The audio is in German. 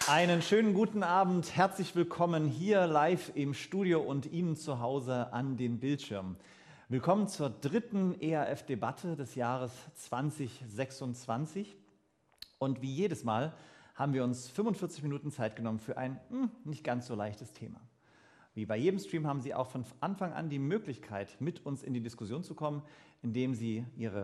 Einen schönen guten Abend, herzlich willkommen hier live im Studio und Ihnen zu Hause an den Bildschirmen. Willkommen zur dritten ERF-Debatte des Jahres 2026. Und wie jedes Mal haben wir uns 45 Minuten Zeit genommen für ein nicht ganz so leichtes Thema. Wie bei jedem Stream haben Sie auch von Anfang an die Möglichkeit, mit uns in die Diskussion zu kommen, indem Sie Ihre